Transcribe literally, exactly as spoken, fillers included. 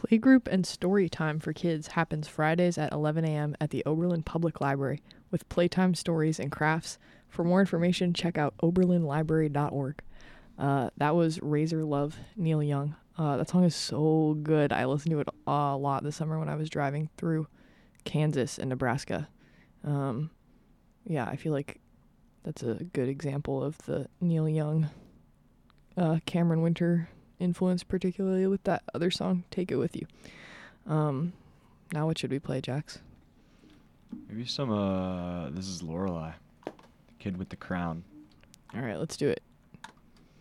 Playgroup and story time for kids happens Fridays at eleven a.m. at the Oberlin Public Library with playtime stories and crafts. For more information, check out oberlin library dot org. Uh, that was Razor Love, Neil Young. Uh, that song is so good. I listened to it a lot this summer when I was driving through Kansas and Nebraska. Um, yeah, I feel like that's a good example of the Neil Young, uh, Cameron Winter influence, particularly with that other song, Take It With You. Um, now what should we play, Jax? Maybe some, uh, this is Lorelei, the kid with the crown. All right, let's do it.